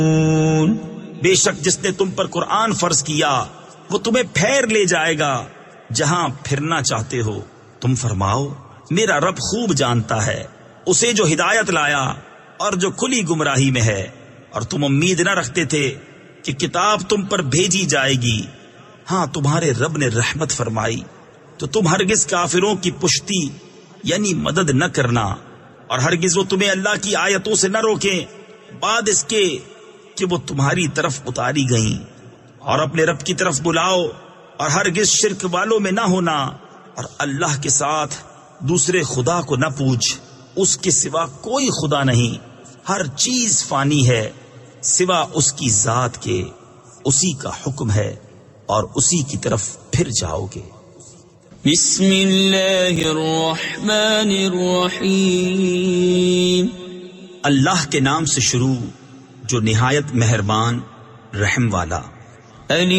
بے شک جس نے تم پر قرآن فرض کیا وہ تمہیں پھیر لے جائے گا جہاں پھرنا چاہتے ہو. تم فرماؤ میرا رب خوب جانتا ہے اسے جو ہدایت لایا اور جو کھلی گمراہی میں ہے. اور تم امید نہ رکھتے تھے کہ کتاب تم پر بھیجی جائے گی. ہاں تمہارے رب نے رحمت فرمائی تو تم ہرگز کافروں کی پشتی یعنی مدد نہ کرنا، اور ہرگز وہ تمہیں اللہ کی آیتوں سے نہ روکیں بعد اس کے کہ وہ تمہاری طرف اتاری گئیں. اور اپنے رب کی طرف بلاؤ اور ہرگز شرک والوں میں نہ ہونا، اور اللہ کے ساتھ دوسرے خدا کو نہ پوچھ، اس کے سوا کوئی خدا نہیں. ہر چیز فانی ہے سوا اس کی ذات کے، اسی کا حکم ہے اور اسی کی طرف پھر جاؤ گے. بسم اللہ الرحمن الرحیم. اللہ کے نام سے شروع جو نہایت مہربان رحم والا.